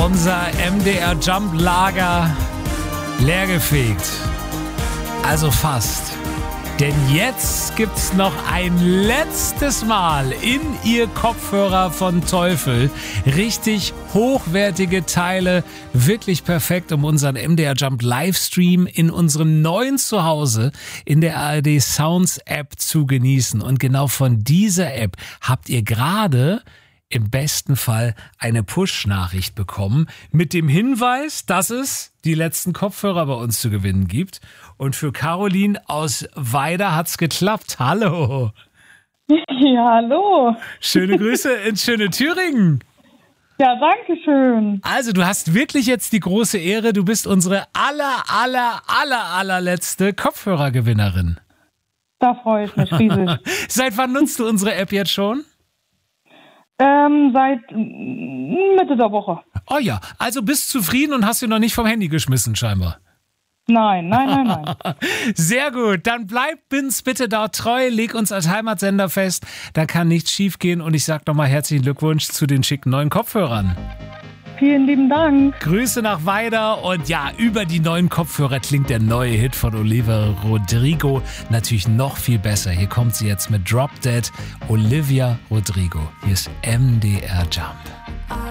unser MDR Jump Lager leergefegt. Also fast. Denn jetzt gibt's noch ein letztes Mal in Ihr Kopfhörer von Teufel richtig hochwertige Teile, wirklich perfekt, um unseren MDR Jump Livestream in unserem neuen Zuhause in der ARD Sounds App zu genießen. Und genau von dieser App habt ihr gerade im besten Fall eine Push-Nachricht bekommen mit dem Hinweis, dass es die letzten Kopfhörer bei uns zu gewinnen gibt. Und für Caroline aus Weida hat's geklappt. Hallo. Ja, hallo. Schöne Grüße ins schöne Thüringen. Ja, danke schön. Also, du hast wirklich jetzt die große Ehre. Du bist unsere allerletzte Kopfhörergewinnerin. Da freue ich mich riesig. Seit wann nutzt du unsere App jetzt schon? Seit Mitte der Woche. Oh ja, also bist zufrieden und hast sie noch nicht vom Handy geschmissen scheinbar. Nein. Sehr gut, dann bleib uns bitte dort treu, leg uns als Heimatsender fest, da kann nichts schief gehen und ich sag nochmal herzlichen Glückwunsch zu den schicken neuen Kopfhörern. Vielen lieben Dank. Grüße nach Weida und ja, über die neuen Kopfhörer klingt der neue Hit von Olivia Rodrigo natürlich noch viel besser. Hier kommt sie jetzt mit Drop Dead, Olivia Rodrigo. Hier ist MDR Jump.